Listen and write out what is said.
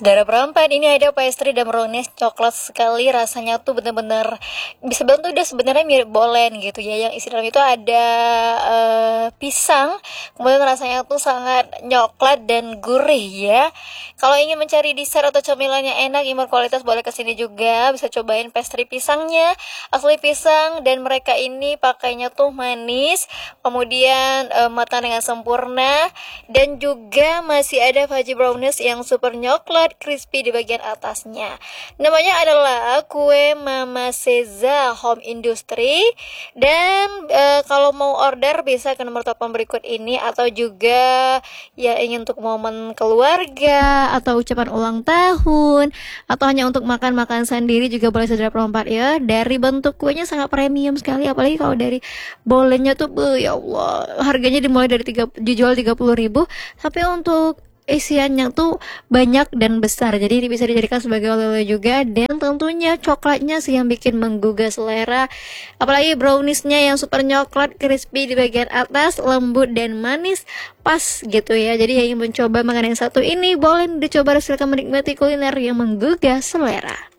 Saudara perempat, ini ada pastry dan brownies coklat sekali, rasanya tuh bener-bener bisa bilang tuh udah sebenarnya mirip bolen gitu ya. Yang isi dalam itu ada pisang, kemudian rasanya tuh sangat coklat dan gurih ya. Kalau ingin mencari dessert atau cemilan yang enak, yang berkualitas, boleh kesini juga, bisa cobain pastry pisangnya, asli pisang, dan mereka ini pakainya tuh manis, kemudian matang dengan sempurna, dan juga masih ada fudgy brownies yang super coklat crispy di bagian atasnya. Namanya adalah kue Mama Seza Home Industry. Dan kalau mau order bisa ke nomor telepon berikut ini, atau juga ya ingin untuk momen keluarga atau ucapan ulang tahun atau hanya untuk makan-makan sendiri juga boleh, saudara perempat ya. Dari bentuk kuenya sangat premium sekali, apalagi kalau dari bolennya tuh ya Allah, harganya dimulai dari dijual 30.000, tapi untuk isiannya tuh banyak dan besar, jadi ini bisa dijadikan sebagai oleh-oleh juga. Dan tentunya coklatnya sih yang bikin menggugah selera, apalagi browniesnya yang super coklat crispy di bagian atas, lembut dan manis, pas gitu ya. Jadi yang ingin mencoba makanan yang satu ini boleh dicoba, silakan menikmati kuliner yang menggugah selera.